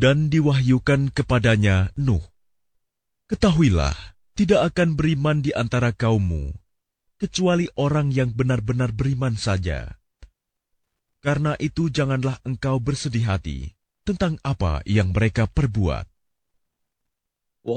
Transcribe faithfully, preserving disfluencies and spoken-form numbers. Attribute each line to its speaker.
Speaker 1: Dan diwahyukan kepadanya Nuh, "Ketahuilah, tidak akan beriman di antara kaummu, kecuali orang yang benar-benar beriman saja. Karena itu janganlah engkau bersedih hati tentang apa yang mereka perbuat.